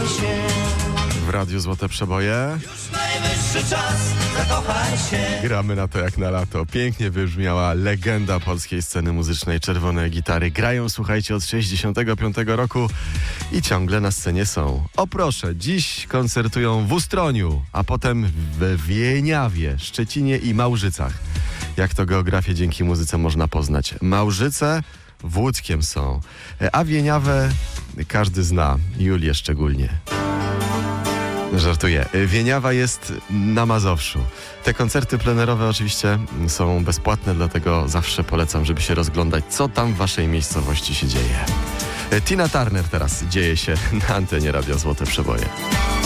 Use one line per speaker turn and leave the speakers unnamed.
zakochaj się.
W Radiu Złote Przeboje
Już najwyższy czas, zakochaj się.
gramy na to jak na lato. Pięknie wybrzmiała legenda polskiej sceny muzycznej Czerwone Gitary. Grają, słuchajcie, od 65 roku i ciągle na scenie są. O proszę, dziś koncertują w Ustroniu, a potem w Wieniawie, Szczecinie i Małżycach. Jak to geografię dzięki muzyce można poznać. Małżyce w Łódzkiem są, a Wieniawę każdy zna, Julię szczególnie. Żartuję. Wieniawa jest na Mazowszu. Te koncerty plenerowe oczywiście są bezpłatne, dlatego zawsze polecam, żeby się rozglądać, co tam w waszej miejscowości się dzieje. Tina Turner teraz dzieje się na antenie Radia Złote Przeboje.